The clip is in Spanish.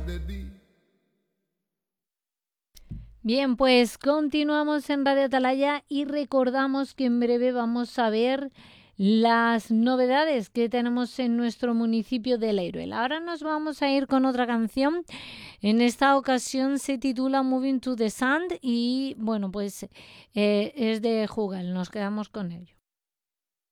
Bien, pues continuamos en Radio Atalaya y recordamos que en breve vamos a ver las novedades que tenemos en nuestro municipio de Leiruel. Ahora nos vamos a ir con otra canción. En esta ocasión se titula Moving to the Sand y bueno, pues es de Jugal. Nos quedamos con ello.